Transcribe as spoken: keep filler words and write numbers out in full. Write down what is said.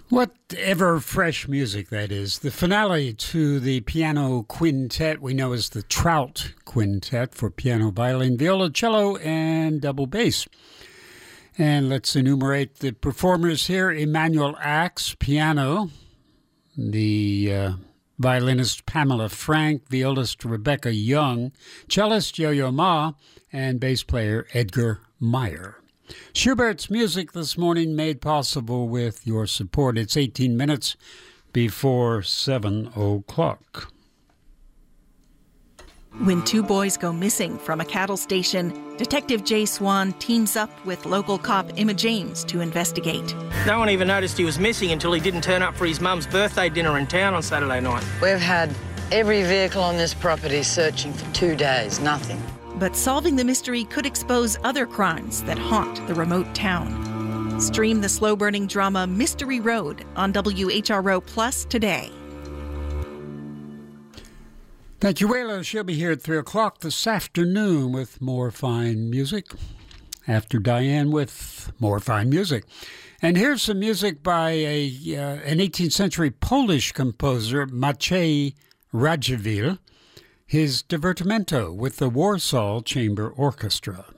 What ever fresh music that is. The finale to the piano quintet we know as the Trout Quintet for piano, violin, viola, cello, and double bass. And let's enumerate the performers here. Emanuel Axe, piano. The uh, violinist Pamela Frank, violist Rebecca Young, cellist Yo-Yo Ma, and bass player Edgar Meyer. Schubert's music this morning made possible with your support. It's eighteen minutes before seven o'clock. When two boys go missing from a cattle station, Detective Jay Swan teams up with local cop Emma James to investigate. No one even noticed he was missing until he didn't turn up for his mum's birthday dinner in town on Saturday night. We've had every vehicle on this property searching for two days, nothing. But solving the mystery could expose other crimes that haunt the remote town. Stream the slow-burning drama Mystery Road on W H R O Plus today. Thank you, Wayla. She'll be here at three o'clock this afternoon with more fine music. After Diane with more fine music. And here's some music by a uh, an eighteenth century Polish composer, Maciej Radziwiłł. His Divertimento with the Warsaw Chamber Orchestra.